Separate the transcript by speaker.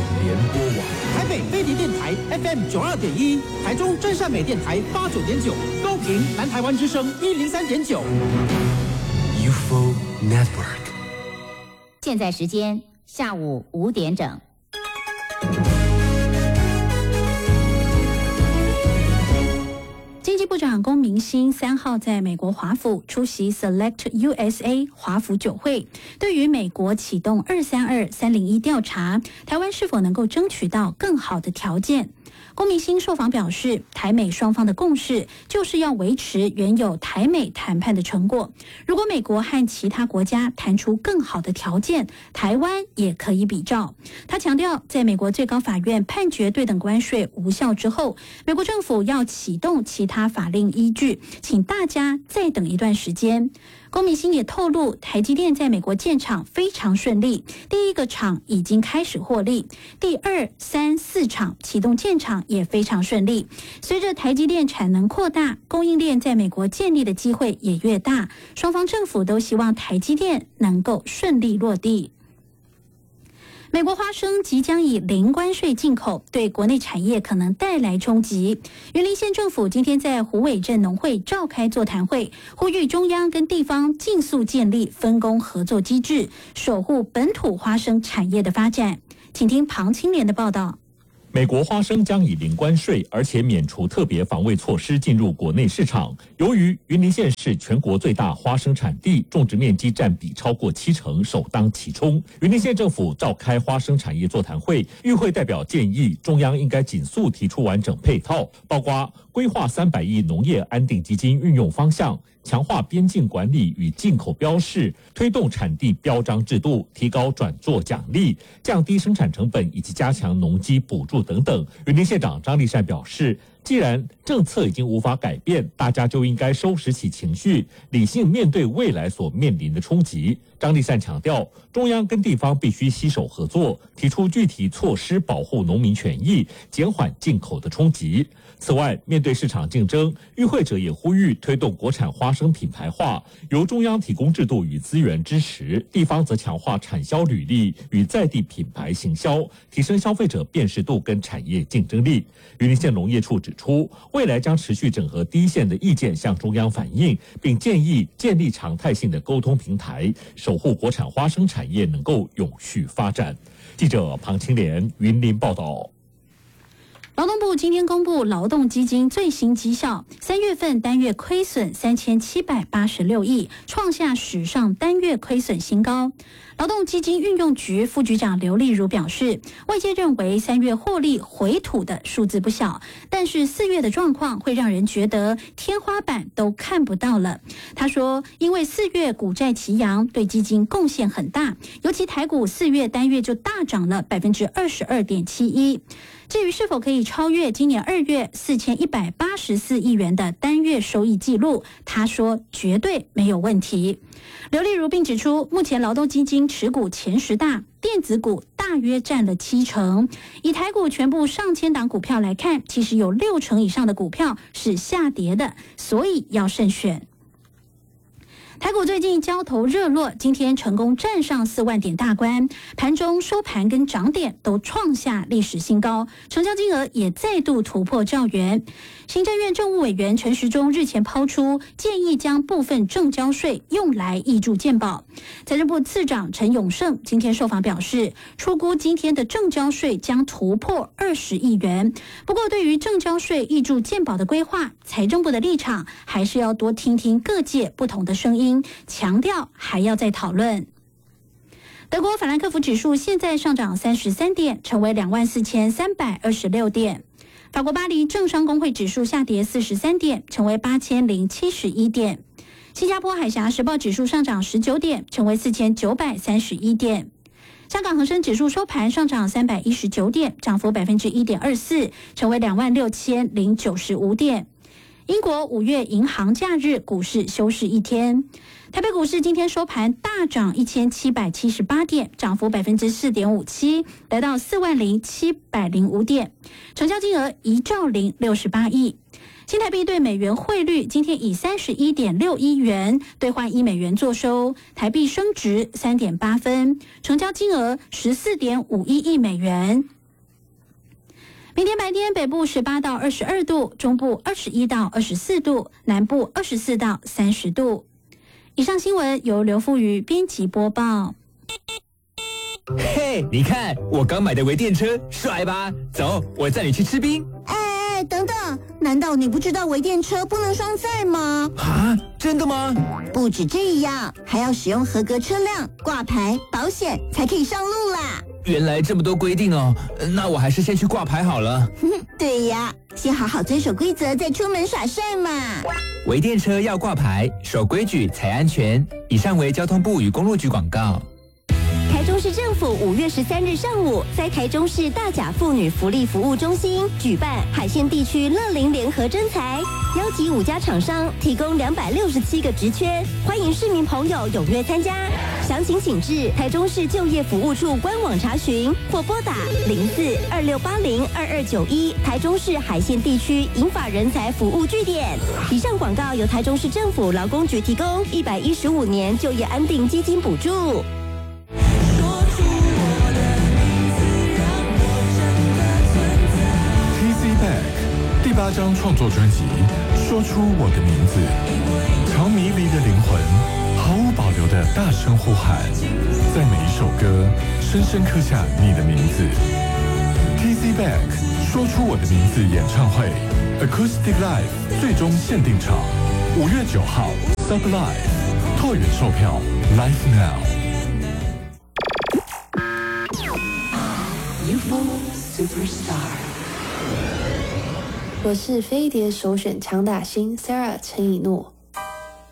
Speaker 1: 联播网。
Speaker 2: 台北飞碟电台 FM 92.1，台中真善美电台89.9，高屏南台湾之声103.9。
Speaker 1: UFO Network。
Speaker 3: 现在时间下午5点整。
Speaker 4: 经济部长龚明鑫3号在美国华府出席 Select USA 华府酒会，对于美国启动232-301调查，台湾是否能够争取到更好的条件？龚明鑫受访表示，台美双方的共识就是要维持原有台美谈判的成果。如果美国和其他国家谈出更好的条件，台湾也可以比照。他强调，在美国最高法院判决对等关税无效之后，美国政府要启动其他法令依据，请大家再等一段时间。龚明鑫也透露，台积电在美国建厂非常顺利，第一个厂已经开始获利，第2、3、4厂启动建厂也非常顺利。随着台积电产能扩大，供应链在美国建立的机会也越大，双方政府都希望台积电能够顺利落地。美国花生即将以零关税进口，对国内产业可能带来冲击。云林县政府今天在虎尾镇农会召开座谈会，呼吁中央跟地方尽速建立分工合作机制，守护本土花生产业的发展。请听庞青莲的报道。
Speaker 5: 美国花生将以零关税，而且免除特别防卫措施进入国内市场。由于云林县是全国最大花生产地，种植面积占比超过70%，首当其冲。云林县政府召开花生产业座谈会，与会代表建议中央应该紧速提出完整配套，包括规划300亿农业安定基金运用方向，强化边境管理与进口标示，推动产地标章制度，提高转作奖励，降低生产成本，以及加强农机补助等等。云林县长张丽善表示，既然政策已经无法改变，大家就应该收拾起情绪，理性面对未来所面临的冲击。张丽善强调，中央跟地方必须携手合作，提出具体措施保护农民权益，减缓进口的冲击。此外，面对市场竞争，与会者也呼吁推动国产花生品牌化，由中央提供制度与资源支持，地方则强化产销履历与在地品牌行销，提升消费者辨识度跟产业竞争力。云林县农业处指出，未来将持续整合第一线的意见向中央反映，并建议建立常态性的沟通平台，守护国产花生产业能够永续发展。记者庞青莲云林报道。
Speaker 4: 劳动部今天公布劳动基金最新绩效，3月份单月亏损3786亿，创下史上单月亏损新高。劳动基金运用局副局长刘丽如表示，外界认为3月获利回吐的数字不小，但是4月的状况会让人觉得天花板都看不到了。他说，因为4月股债齐扬，对基金贡献很大，尤其台股4月单月就大涨了22.71%。至于是否可以超越今年2月4184亿元的单月收益记录，他说绝对没有问题。刘丽如并指出，目前劳动基金持股前10大，电子股大约占了70%。以台股全部上千档股票来看，其实有60%以上的股票是下跌的，所以要慎选。台股最近交投热络，今天成功站上4万点大关，盘中收盘跟涨点都创下历史新高，成交金额也再度突破兆元。行政院政务委员陈时中日前抛出建议，将部分证交税用来挹注健保。财政部次长陈永胜今天受访表示，初估今天的证交税将突破20亿元。不过，对于证交税挹注健保的规划，财政部的立场还是要多听听各界不同的声音，强调还要再讨论。德国法兰克福指数现在上涨33点，成为24326点。法国巴黎政商工会指数下跌43点，成为8071点。新加坡海峡时报指数上涨19点，成为4931点。香港恒生指数收盘上涨319点，涨幅1.24%，成为26095点。英国5月银行假日股市休市一天。台北股市今天收盘大涨1778点，涨幅4.57%，来到40705点，成交金额1兆068亿。 新台币对美元汇率今天以31.61元兑换1美元作收，台币升值3.8分，成交金额14.51亿美元。明天白天北部18到22度，中部21到24度，南部24到30度。以上新闻由刘富瑜编辑播报。
Speaker 6: 嘿，你看我刚买的微电车，帅吧？走，我载你去吃冰。
Speaker 7: 哎，等等，难道你不知道微电车不能双载吗？
Speaker 6: 啊，真的吗？
Speaker 7: 不止这样，还要使用合格车辆、挂牌、保险才可以上路啦。
Speaker 6: 原来这么多规定哦，那我还是先去挂牌好了。
Speaker 7: 对呀，先好好遵守规则，再出门耍帅嘛。
Speaker 6: 微电车要挂牌，守规矩才安全。以上为交通部与公路局广告。
Speaker 8: 台中市政府5月13日上午，在台中市大甲妇女福利服务中心举办海线地区乐龄联合征才，邀集5家厂商，提供267个职缺，欢迎市民朋友踊跃参加。详情请至台中市就业服务处官网查询，或拨打04-2680-2291台中市海线地区银发人才服务据点。以上广告由台中市政府劳工局提供115年就业安定基金补助。
Speaker 9: 第8张创作专辑《说出我的名字》，朝迷离的灵魂毫无保留的大声呼喊，在每一首歌深深刻下你的名字。TC Back 说出我的名字演唱会 Acoustic Live 最终限定场，5月9号 Sub Live， 拓远售票 Live
Speaker 1: UFO Superstar。
Speaker 10: 我是飞碟首选强打星 Sarah 陈以诺。